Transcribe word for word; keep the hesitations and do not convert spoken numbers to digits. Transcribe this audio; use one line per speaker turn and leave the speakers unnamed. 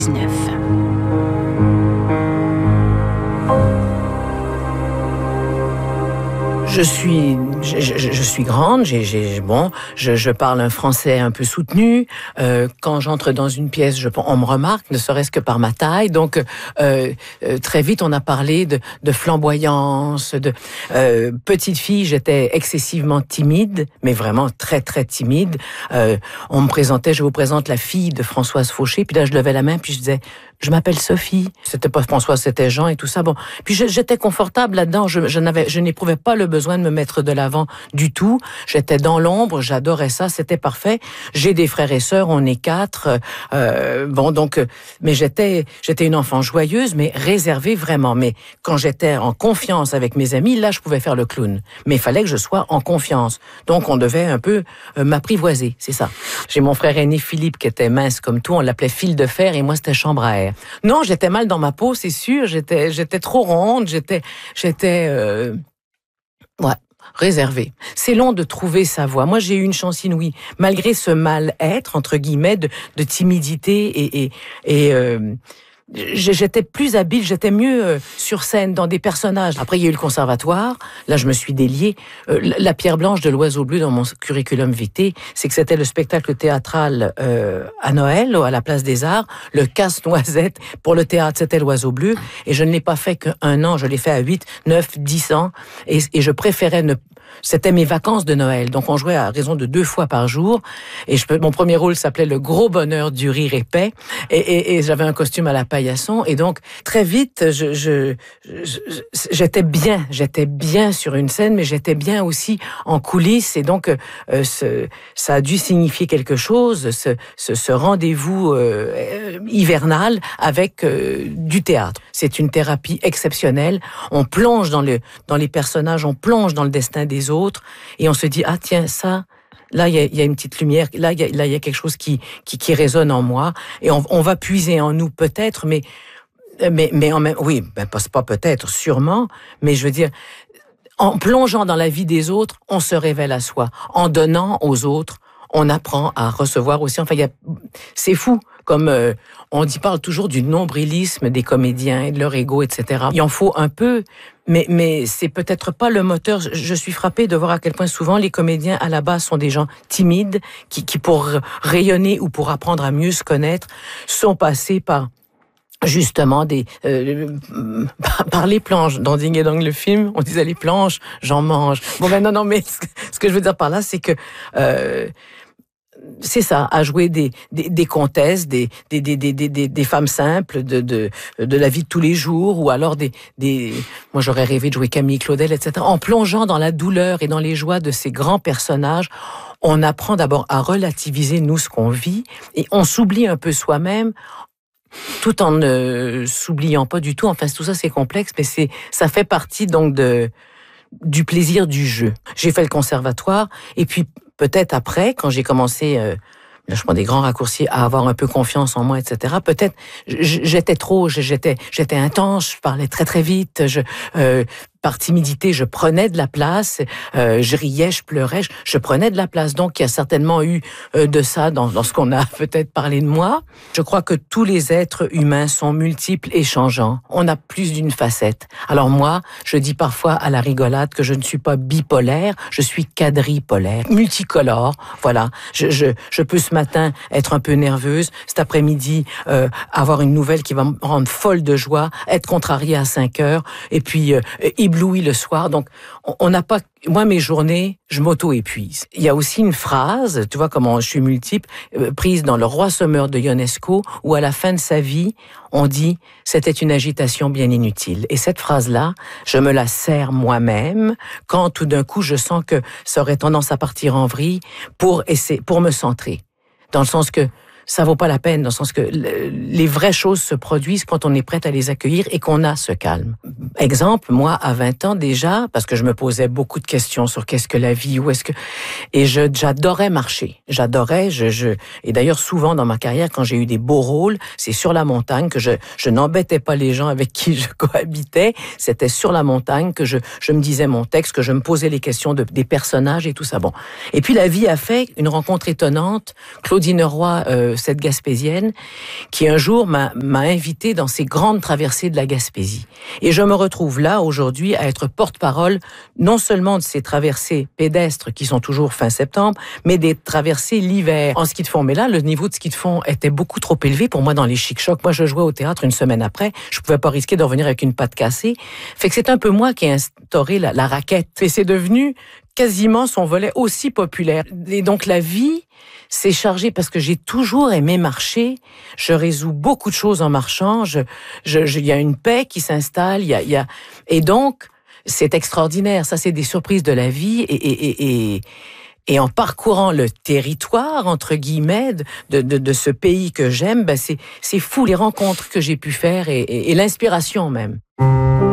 dix-neuf.
Je suis, je, je, je suis grande, j'ai, j'ai, bon, je, je parle un français un peu soutenu. Euh, quand j'entre dans une pièce, je, on me remarque, ne serait-ce que par ma taille. Donc, euh, euh, très vite, on a parlé de, de flamboyance, de euh, petite fille. J'étais excessivement timide, mais vraiment très très timide. Euh, on me présentait, je vous présente la fille de Françoise Fauché. Puis là, je levais la main, puis je disais, je m'appelle Sophie. C'était pas Françoise, c'était Jean et tout ça. Bon, puis je, j'étais confortable là-dedans. Je, je n'avais, je n'éprouvais pas le besoin de me mettre de l'avant du tout. J'étais dans l'ombre, j'adorais ça, c'était parfait. J'ai des frères et sœurs, on est quatre. Euh, bon, donc, mais j'étais, j'étais une enfant joyeuse, mais réservée vraiment. Mais quand j'étais en confiance avec mes amis, là, je pouvais faire le clown. Mais il fallait que je sois en confiance. Donc, on devait un peu euh, m'apprivoiser, c'est ça. J'ai mon frère aîné Philippe qui était mince comme tout, on l'appelait fil de fer et moi, c'était chambre à air. Non, j'étais mal dans ma peau, c'est sûr. J'étais, j'étais trop ronde. J'étais, j'étais, euh, ouais, réservée. C'est long de trouver sa voie. Moi, j'ai eu une chance inouïe, malgré ce mal-être entre guillemets de, de timidité et et, et euh, j'étais plus habile, j'étais mieux sur scène dans des personnages. Après, il y a eu le conservatoire. Là, je me suis déliée. Euh, la pierre blanche de l'oiseau bleu dans mon curriculum vitae, c'est que c'était le spectacle théâtral euh, à Noël, à la Place des Arts. Le casse-noisette pour le théâtre, c'était l'oiseau bleu. Et je ne l'ai pas fait qu'un an. Je l'ai fait à huit, neuf, dix ans. Et, et je préférais ne... C'était mes vacances de Noël. Donc, on jouait à raison de deux fois par jour. Et je, mon premier rôle s'appelait Le Gros Bonheur du Rire épais. Et, et, et j'avais un costume à la paillasson. Et donc, très vite, je, je, je, j'étais bien. J'étais bien sur une scène, mais j'étais bien aussi en coulisses. Et donc, euh, ce, ça a dû signifier quelque chose, ce, ce, ce rendez-vous euh, hivernal avec euh, du théâtre. C'est une thérapie exceptionnelle. On plonge dans, le, dans les personnages, on plonge dans le destin des autres, et on se dit, ah tiens, ça, là, il y a, y a une petite lumière, là, il y a, là, il y a quelque chose qui, qui, qui résonne en moi, et on, on va puiser en nous peut-être, mais, mais, mais en même, oui, ben, pas, pas peut-être, sûrement, mais je veux dire, en plongeant dans la vie des autres, on se révèle à soi. En donnant aux autres, on apprend à recevoir aussi. Enfin, il y a, c'est fou. Comme euh, on dit, parle toujours du nombrilisme des comédiens et de leur ego, et cetera. Il en faut un peu, mais mais c'est peut-être pas le moteur. Je, je suis frappée de voir à quel point souvent les comédiens à la base sont des gens timides qui, qui pour rayonner ou pour apprendre à mieux se connaître, sont passés par justement des euh, par les planches. Dans Ding et Dong le film, on disait les planches, j'en mange. Bon ben non non, mais ce que, ce que je veux dire par là, c'est que euh, c'est ça, à jouer des, des, des comtesses, des, des, des, des, des, des femmes simples de, de, de la vie de tous les jours, ou alors des, des, moi j'aurais rêvé de jouer Camille Claudel, et cetera. En plongeant dans la douleur et dans les joies de ces grands personnages, on apprend d'abord à relativiser, nous, ce qu'on vit, et on s'oublie un peu soi-même, tout en ne s'oubliant pas du tout. Enfin, tout ça, c'est complexe, mais c'est, ça fait partie donc de, du plaisir du jeu. J'ai fait le conservatoire, et puis peut-être après, quand j'ai commencé, euh, là je prends des grands raccourcis, à avoir un peu confiance en moi, et cetera. Peut-être j'étais trop, j'étais, j'étais intense, je parlais très très vite, je, euh, par timidité, je prenais de la place, euh, je riais, je pleurais, je, je prenais de la place. Donc, il y a certainement eu euh, de ça dans, dans ce qu'on a peut-être parlé de moi. Je crois que tous les êtres humains sont multiples et changeants. On a plus d'une facette. Alors moi, je dis parfois à la rigolade que je ne suis pas bipolaire, je suis quadripolaire, multicolore. Voilà. Je, je, je peux ce matin être un peu nerveuse, cet après-midi euh, avoir une nouvelle qui va me rendre folle de joie, être contrariée à cinq heures, et puis euh, ébloui le soir. Donc, on n'a pas... Moi, mes journées, je m'auto-épuise. Il y a aussi une phrase, tu vois comment je suis multiple, euh, prise dans Le Roi Sommeur de Ionesco, où à la fin de sa vie, on dit « c'était une agitation bien inutile ». Et cette phrase-là, je me la sers moi-même quand tout d'un coup, je sens que ça aurait tendance à partir en vrille pour essayer, pour me centrer. Dans le sens que ça vaut pas la peine, dans le sens que les vraies choses se produisent quand on est prête à les accueillir et qu'on a ce calme. Exemple, moi, à vingt ans déjà, parce que je me posais beaucoup de questions sur qu'est-ce que la vie, où est-ce que... Et je, j'adorais marcher. J'adorais, je, je... Et d'ailleurs, souvent dans ma carrière, quand j'ai eu des beaux rôles, c'est sur la montagne que je, je n'embêtais pas les gens avec qui je cohabitais. C'était sur la montagne que je, je me disais mon texte, que je me posais les questions de, des personnages et tout ça. Bon. Et puis la vie a fait une rencontre étonnante. Claudine Roy, euh, cette Gaspésienne qui un jour m'a, m'a invité dans ces grandes traversées de la Gaspésie. Et je me retrouve là aujourd'hui à être porte-parole non seulement de ces traversées pédestres qui sont toujours fin septembre, mais des traversées l'hiver en ski de fond. Mais là, le niveau de ski de fond était beaucoup trop élevé pour moi dans les chic-chocs. Moi, je jouais au théâtre une semaine après. Je pouvais pas risquer de revenir avec une patte cassée. Fait que c'est un peu moi qui ai instauré la, la raquette. Et c'est devenu quasiment son volet aussi populaire. Et donc la vie s'est chargée parce que j'ai toujours aimé marcher. Je résous beaucoup de choses en marchant. Je, je, je, il y a une paix qui s'installe. Il y a, il y a, et donc c'est extraordinaire. Ça, c'est des surprises de la vie. Et, et, et, et, et en parcourant le territoire entre guillemets de, de, de ce pays que j'aime, ben c'est, c'est fou les rencontres que j'ai pu faire et, et, et l'inspiration même.